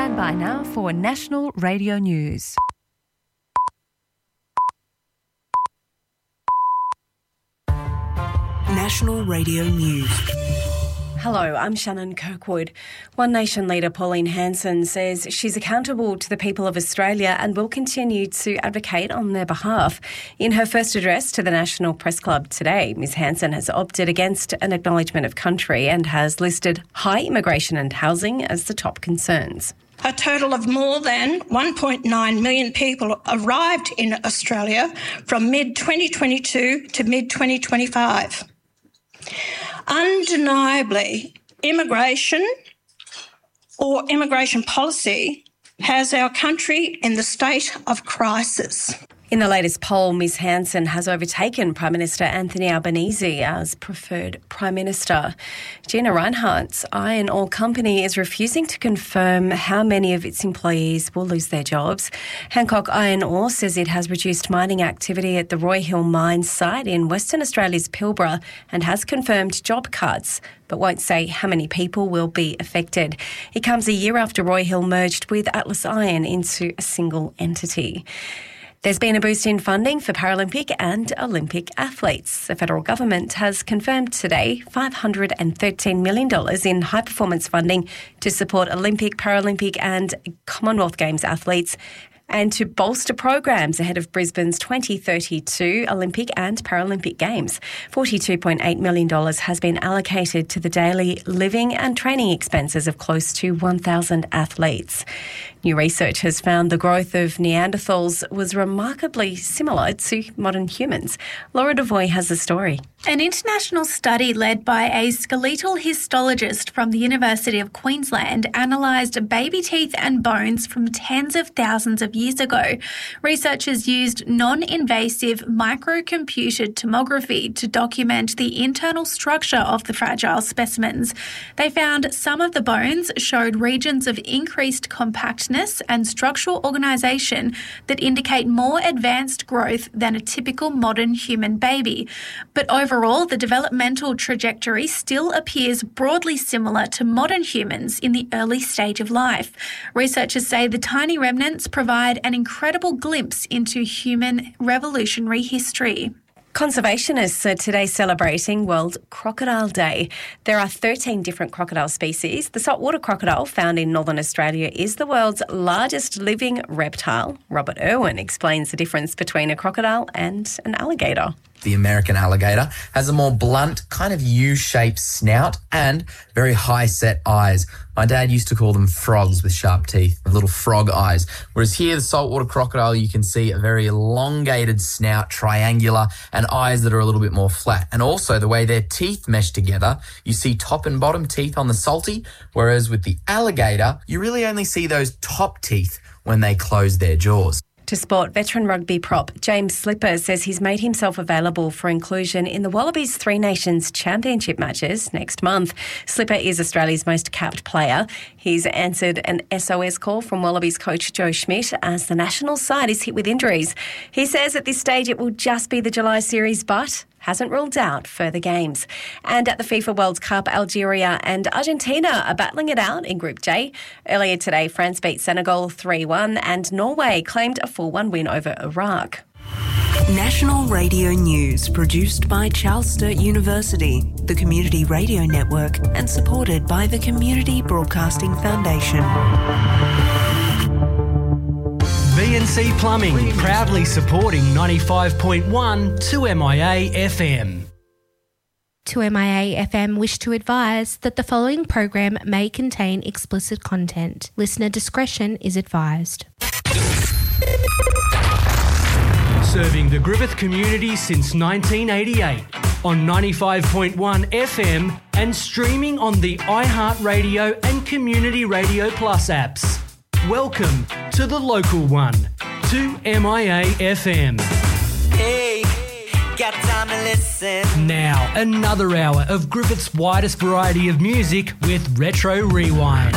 Stand by now for National Radio News. National Radio News. Hello, I'm Shannon Kirkwood. One Nation leader Pauline Hanson says she's accountable to the people of Australia and will continue to advocate on their behalf. In her first address to the National Press Club today, Ms Hanson has opted against an acknowledgement of country and has listed high immigration and housing as the top concerns. A total of more than 1.9 million people arrived in Australia from mid-2022 to mid-2025. Undeniably, immigration or immigration policy has our country in the state of crisis. In the latest poll, Ms Hanson has overtaken Prime Minister Anthony Albanese as preferred Prime Minister. Gina Rinehart's iron ore company is refusing to confirm how many of its employees will lose their jobs. Hancock Iron Ore says it has reduced mining activity at the Roy Hill mine site in Western Australia's Pilbara and has confirmed job cuts, but won't say how many people will be affected. It comes a year after Roy Hill merged with Atlas Iron into a single entity. There's been a boost in funding for Paralympic and Olympic athletes. The federal government has confirmed today $513 million in high-performance funding to support Olympic, Paralympic and Commonwealth Games athletes and to bolster programs ahead of Brisbane's 2032 Olympic and Paralympic Games. $42.8 million has been allocated to the daily living and training expenses of close to 1,000 athletes. New research has found the growth of Neanderthals was remarkably similar to modern humans. Laura Devoy has the story. An international study led by a skeletal histologist from the University of Queensland analysed baby teeth and bones from tens of thousands of years ago. Researchers used non-invasive microcomputed tomography to document the internal structure of the fragile specimens. They found some of the bones showed regions of increased compactness and structural organisation that indicate more advanced growth than a typical modern human baby. But overall, the developmental trajectory still appears broadly similar to modern humans in the early stage of life. Researchers say the tiny remnants provide an incredible glimpse into human revolutionary history. Conservationists are today celebrating World Crocodile Day. There are 13 different crocodile species. The saltwater crocodile found in Northern Australia is the world's largest living reptile. Robert Irwin explains the difference between a crocodile and an alligator. The American alligator has a more blunt, kind of U-shaped snout and very high-set eyes. My dad used to call them frogs with sharp teeth, little frog eyes. Whereas here, the saltwater crocodile, you can see a very elongated snout, triangular, and eyes that are a little bit more flat. And also the way their teeth mesh together, you see top and bottom teeth on the salty, whereas with the alligator, you really only see those top teeth when they close their jaws. To sport, veteran rugby prop James Slipper says he's made himself available for inclusion in the Wallabies Three Nations Championship matches next month. Slipper is Australia's most capped player. He's answered an SOS call from Wallabies coach Joe Schmidt as the national side is hit with injuries. He says at this stage it will just be the July series, but hasn't ruled out further games. And at the FIFA World Cup, Algeria and Argentina are battling it out in Group J. Earlier today, France beat Senegal 3-1 and Norway claimed a 4-1 win over Iraq. National Radio News, produced by Charles Sturt University, the Community Radio Network, and supported by the Community Broadcasting Foundation. BNC Plumbing, proudly supporting 95.1 2MIA FM. 2MIA FM wish to advise that the following program may contain explicit content. Listener discretion is advised. Serving the Griffith community since 1988 on 95.1 FM and streaming on the iHeartRadio and Community Radio Plus apps. Welcome to the local one, 2MIA FM. Hey, got time to listen. Now, another hour of Griffith's widest variety of music with Retro Rewind.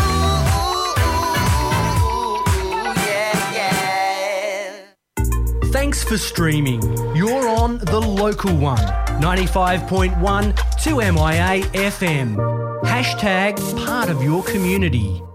Thanks for streaming. You're on the local one, 95.1 2MIA FM. Hashtag part of your community.